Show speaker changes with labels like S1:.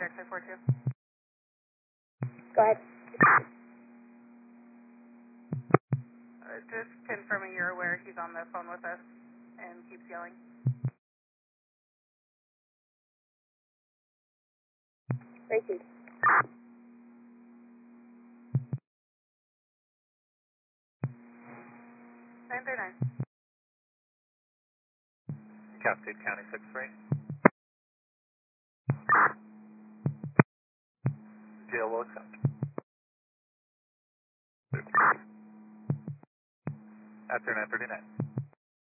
S1: XI42.
S2: Go ahead.
S1: Just confirming you're aware he's on the phone with us and keeps yelling.
S2: Tracy.
S1: 939.
S3: Cascade County 6-3. Jail will accept. After 939.